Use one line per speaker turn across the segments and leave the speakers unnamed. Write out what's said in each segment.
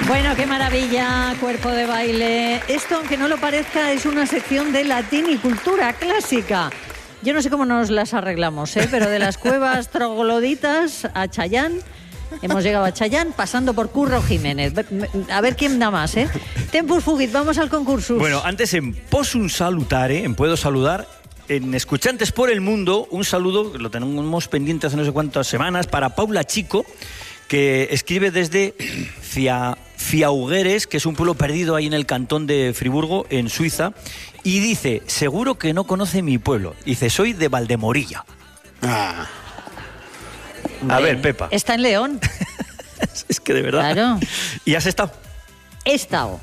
Bueno, qué maravilla, cuerpo de baile. Esto, aunque no lo parezca, es una sección de latín y cultura clásica. Yo no sé cómo nos las arreglamos, pero de las cuevas trogloditas a Chayán, hemos llegado a Chayán pasando por Curro Jiménez. A ver quién da más, Tempus fugit, vamos al concurso.
Bueno, antes en Possum Salutare, en Puedo Saludar, en Escuchantes por el Mundo, un saludo, que lo tenemos pendiente hace no sé cuántas semanas, para Paula Chico, que escribe desde Fiaugueres, que es un pueblo perdido ahí en el cantón de Friburgo, en Suiza, y dice, seguro que no conoce mi pueblo. Dice, soy de Valdemorilla.
Ah.
A ver, Pepa.
Está en León.
Es que de verdad.
Claro.
¿Y has estado?
He estado.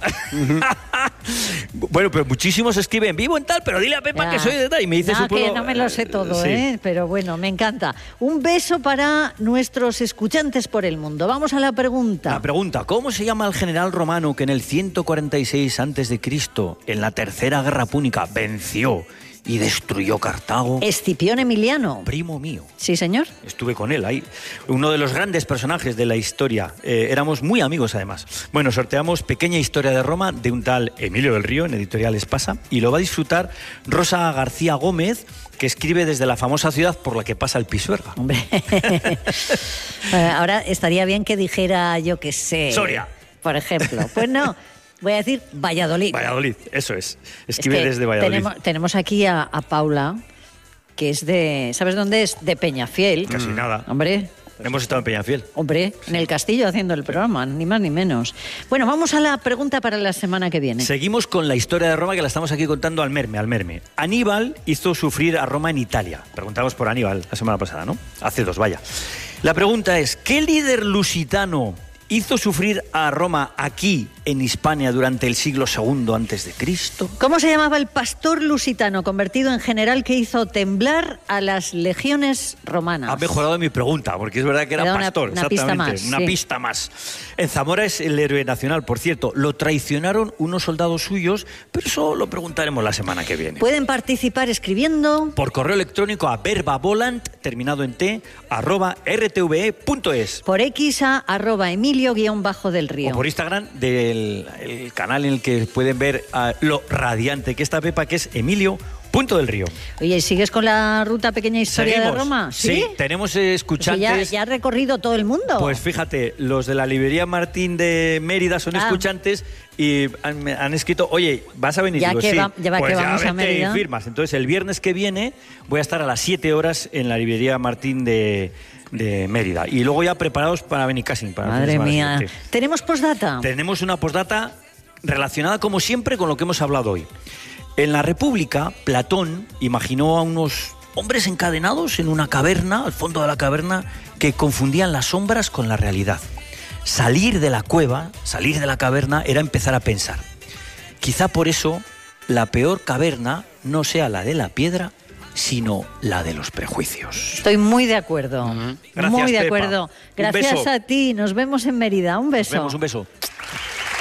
Bueno, pero muchísimos escriben vivo en tal, pero dile a Pepa que soy de tal. Y me dice su pueblo.
Que no me lo sé todo,
sí.
Pero bueno, me encanta. Un beso para nuestros escuchantes por el mundo. Vamos a la pregunta.
La pregunta, ¿cómo se llama el general romano que en el 146 a.C., en la Tercera Guerra Púnica, venció y destruyó Cartago?
Escipión Emiliano.
Primo mío.
Sí, señor.
Estuve con él ahí. Uno de los grandes personajes de la historia. Éramos muy amigos, además. Bueno, sorteamos Pequeña Historia de Roma de un tal Emilio del Río, en Editorial Espasa, y lo va a disfrutar Rosa García Gómez, que escribe desde la famosa ciudad por la que pasa el Pisuerga.
Hombre. Ahora estaría bien que dijera, yo qué sé...
Soria.
Por ejemplo. Pues no... Voy a decir Valladolid.
Valladolid, eso es. Escribe desde Valladolid.
Tenemos aquí a Paula, que es de... ¿Sabes dónde es? De Peñafiel.
Casi nada.
Hombre.
Hemos estado en Peñafiel.
Hombre, en el castillo haciendo el programa, ni más ni menos. Bueno, vamos a la pregunta para la semana que viene.
Seguimos con la historia de Roma, que la estamos aquí contando al merme. Aníbal hizo sufrir a Roma en Italia. Preguntamos por Aníbal la semana pasada, ¿no? Hace 2, vaya. La pregunta es, ¿qué líder lusitano hizo sufrir a Roma aquí, en Hispania, durante el siglo II a.C.?
¿Cómo se llamaba el pastor lusitano convertido en general que hizo temblar a las legiones romanas?
Ha mejorado mi pregunta, porque es verdad que era pastor.
Una pista más.
Una pista más. En Zamora es el héroe nacional, por cierto. Lo traicionaron unos soldados suyos, pero eso lo preguntaremos la semana que viene.
Pueden participar escribiendo...
Por correo electrónico a verbavolant, terminado en t, @rtve.es.
Por X a @Emilio_del Río.
O por Instagram del el canal en el que pueden ver lo radiante que está Pepa, que es Emilio.del Río.
Oye, ¿sigues con la ruta Pequeña Historia de Roma?
Sí, tenemos escuchantes.
Pues ya ha recorrido todo el mundo.
Pues fíjate, los de la librería Martín de Mérida son escuchantes y han escrito, oye, ¿vas a venir?
Ya
digo,
que,
sí.
que vamos a Mérida.
Y firmas. Entonces, el viernes que viene voy a estar a las 7 horas en la librería Martín de Mérida. Y luego ya preparados para Benicassim.
Madre mía. ¿Tenemos postdata?
Tenemos una postdata relacionada, como siempre, con lo que hemos hablado hoy. En la República, Platón imaginó a unos hombres encadenados en una caverna, al fondo de la caverna, que confundían las sombras con la realidad. Salir de la cueva, salir de la caverna, era empezar a pensar. Quizá por eso la peor caverna no sea la de la piedra, sino la de los prejuicios.
Estoy muy de acuerdo.
Gracias,
muy de
Pepa.
acuerdo. Gracias a ti. Nos vemos en Mérida. Un beso.
Nos vemos, un beso.